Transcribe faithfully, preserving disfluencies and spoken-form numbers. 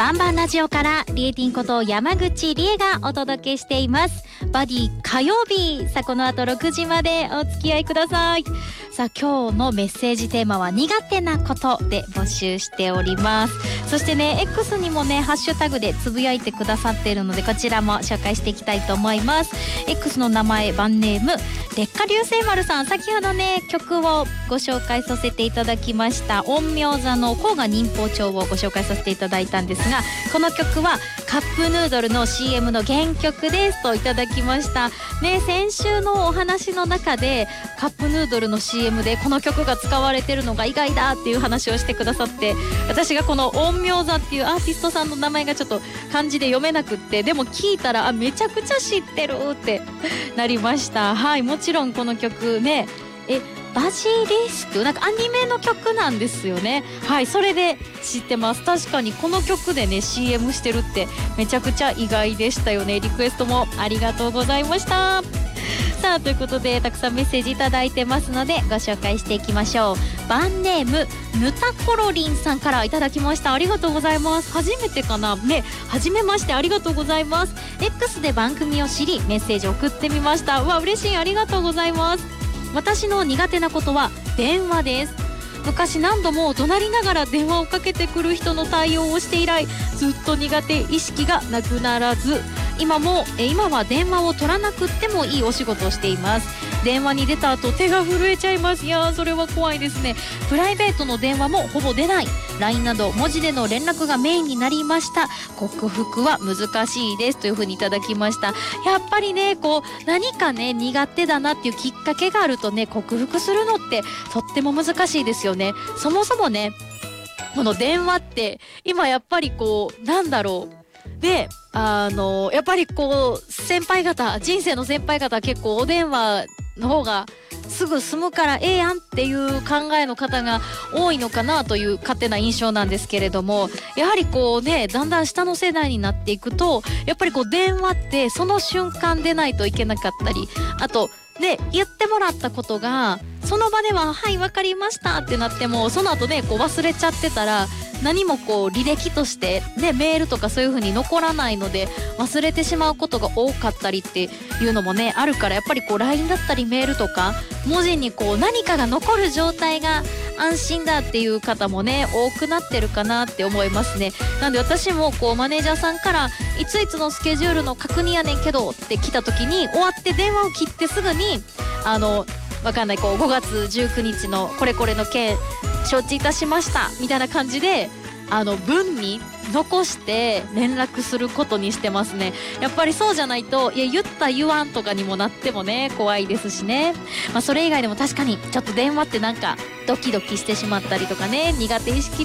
バンバンラジオからリエティンこと山口理恵がお届けしています。バディ火曜日、さあこの後ろくじまでお付き合いください。さあ今日のメッセージテーマは苦手なことで募集しております。そしてね X にもねハッシュタグでつぶやいてくださっているので、こちらも紹介していきたいと思います。 X の名前バンネーム劣化流星丸さん、先ほどね曲をご紹介させていただきました陰陽座の甲賀忍法帳をご紹介させていただいたんですが、この曲はカップヌードルの シーエム の原曲ですといただきましたね。先週のお話の中でカップヌードルの シーエム でこの曲が使われてるのが意外だっていう話をしてくださって、私がこの陰陽座っていうアーティストさんの名前がちょっと漢字で読めなくって、でも聞いたらあめちゃくちゃ知ってるってなりました。はい、もちろんこの曲ね、えバジリスクなんかアニメの曲なんですよね。はい、それで知ってます。確かにこの曲でね シーエム してるってめちゃくちゃ意外でしたよね。リクエストもありがとうございました。さあということでたくさんメッセージいただいてますのでご紹介していきましょう。バンネームぬたころりんさんからいただきました。ありがとうございます。初めてかなね、初めましてありがとうございます。 X で番組を知りメッセージ送ってみました。うわ嬉しい、ありがとうございます。私の苦手なことは電話です。昔何度も怒鳴りながら電話をかけてくる人の対応をして以来、ずっと苦手意識がなくならず、今もえ今は電話を取らなくってもいいお仕事をしています。電話に出た後手が震えちゃいます。いやーそれは怖いですね。プライベートの電話もほぼ出ない。 ライン など文字での連絡がメインになりました。克服は難しいですというふうにいただきました。やっぱりねこう何かね苦手だなっていうきっかけがあるとね克服するのってとっても難しいですよね。そもそもねこの電話って今やっぱりこうなんだろうであのやっぱりこう先輩方人生の先輩方結構お電話の方がすぐ済むからええやんっていう考えの方が多いのかなという勝手な印象なんですけれども、やはりこうねだんだん下の世代になっていくとやっぱりこう電話ってその瞬間出ないといけなかったり、あとね言ってもらったことがその場でははい分かりましたってなってもその後ねこう忘れちゃってたら何もこう履歴としてねメールとかそういう風に残らないので忘れてしまうことが多かったりっていうのもねあるから、やっぱりこう ライン だったりメールとか文字にこう何かが残る状態が安心だっていう方もね多くなってるかなって思いますね。なんで私もこうマネージャーさんからいついつのスケジュールの確認やねんけどって来た時に終わって電話を切ってすぐにあのわかんないこうごがつじゅうくにちのこれこれの件承知いたしましたみたいな感じであの文に残して連絡することにしてますね。やっぱりそうじゃないといや言った言わんとかにもなってもね怖いですしね。まあそれ以外でも確かにちょっと電話ってなんかドキドキしてしまったりとかね苦手意識